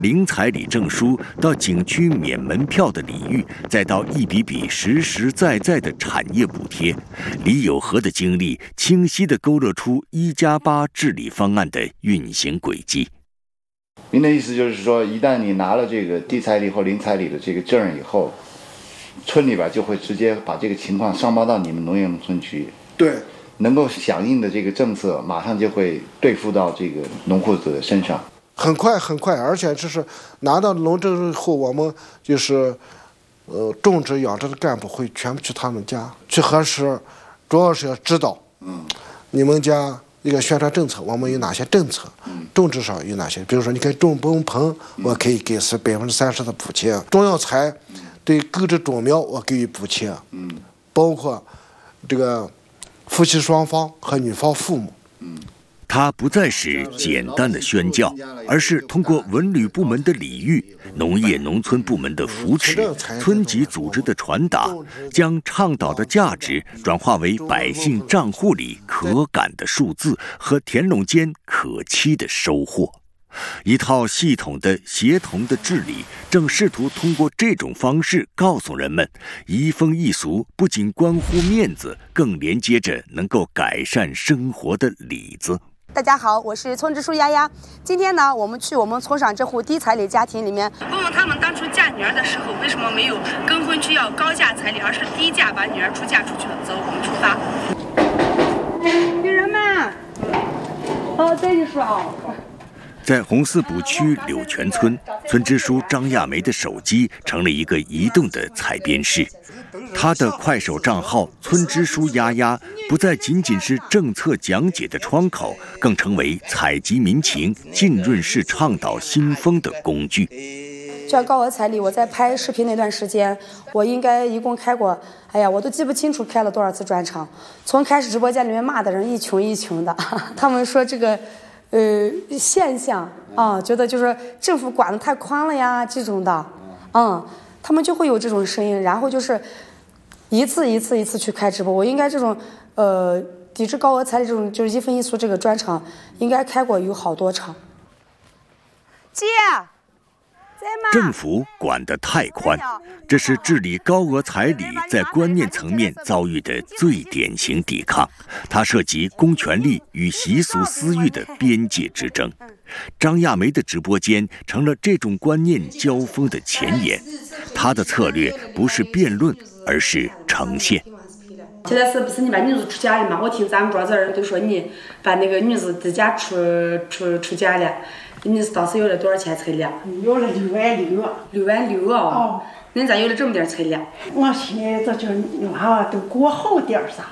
零彩礼证书到景区免门票的礼遇，再到一笔笔实实在在的产业补贴，李有和的经历清晰地勾勒出1+8治理方案的运行轨迹。 您的意思就是说，一旦你拿了这个低彩礼或零彩礼的这个证以后，村里边就会直接把这个情况上报到你们农业农村局， 对， 能够响应的这个政策马上就会兑付到这个农户子的身上。 很快很快，而且这是拿到农证以后，我们就是种植养殖的干部会全部去他们家去核实，主要是要知道，你们家一个宣传政策，我们有哪些政策，种植上有哪些，比如说你可以种崩棚，我可以给30%的补贴，中药材对购置种苗我给予补贴，包括这个夫妻双方和女方父母。 它不再是简单的宣教，而是通过文旅部门的礼遇、农业农村部门的扶持、村级组织的传达，将倡导的价值转化为百姓账户里可感的数字和田垄间可期的收获。一套系统的、协同的治理，正试图通过这种方式告诉人们，移风易俗不仅关乎面子，更连接着能够改善生活的里子。 大家好，我是村支书丫丫。今天呢，我们去我们村上这户低彩礼家庭里面，问问他们当初嫁女儿的时候，为什么没有跟婚区要高价彩礼，而是低价把女儿出嫁出去了。走，我们出发。女人们，好，等你说啊。 在红四堡区柳泉村，村支书张亚梅的手机成了一个移动的采编室。他的快手账号“村支书丫丫”不再仅仅是政策讲解的窗口，更成为采集民情、浸润式倡导新风的工具。 就像高额彩礼，我在拍视频那段时间，我应该一共开过，我都记不清楚开了多少次专场。从开始直播间里面骂的人一群一群的，他们说这个现象啊，觉得就是政府管得太宽了呀，这种的，他们就会有这种声音，然后就是一次去开直播。我应该这种抵制高额彩礼这种就是移风易俗这个专场，应该开过有好多场。姐， 政府管得太宽，这是治理高额彩礼在观念层面遭遇的最典型抵抗。它涉及公权力与习俗私欲的边界之争。张亚梅的直播间成了这种观念交锋的前沿。她的策略不是辩论，而是呈现。 现在是不是你把女子出嫁了嘛？我听咱们庄子人都说你把那个女子自家出嫁了，你是当时要了多少钱彩礼？ 要了6.6万。 6.6万啊！恁咋有了这么点彩礼？ 我寻思这娃娃都过好点啥？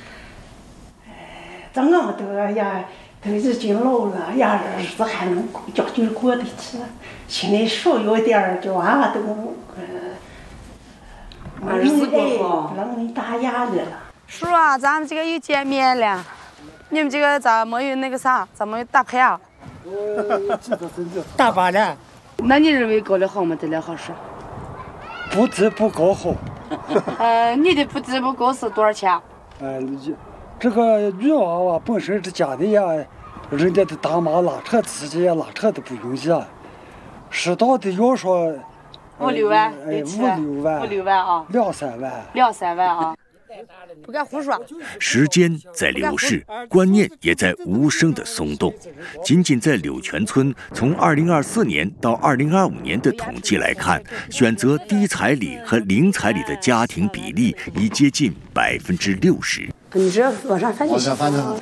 这俺都呀都已经老了呀，日子还能将就过得去，心里少有点这娃娃都日子过好， 不能打压的了。 叔啊，咱们这个又见面了，你们这个咋没有那个啥？咋没有打牌啊？ 打靶了。 那你认为搞得好吗？得了好说。 不值不高好。 你的不值不高是多少钱？ 这个女娃娃本身这家里呀，人家的大妈拉扯自己也拉扯的不容易啊，适当的要说 5-6万 ，5-6万啊 ，2-3万 ，2-3万啊。不敢胡说。 时间在流逝，观念也在无声的松动。仅仅在柳泉村，从2024年到2025年的统计来看，选择低彩礼和零彩礼的家庭比例已接近60%。 你这往上翻就行。 往上翻成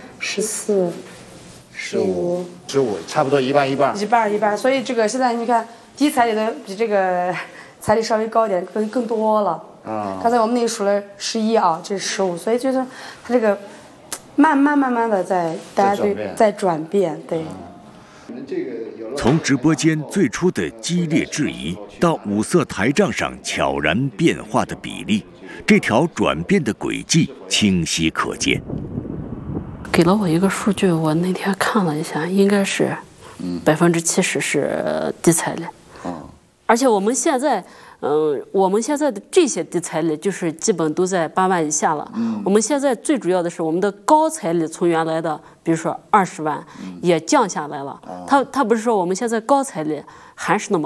14、15， 差不多一半。 一半。所以这个现在你看，低彩礼的比这个彩礼稍微高一点，更多了。刚才我们那个数了11啊，这是15，所以就是它这个慢慢的大家在转变，对。 从直播间最初的激烈质疑，到五色台账上悄然变化的比例，这条转变的轨迹清晰可见。 给了我一个数据，我那天看了一下，应该是70%是低彩礼。而且我们现在的这些低彩礼就是基本都在8万以下了。我们现在最主要的是我们的高彩礼从原来的比如说20万也降下来了。他不是说我们现在高彩礼还是那么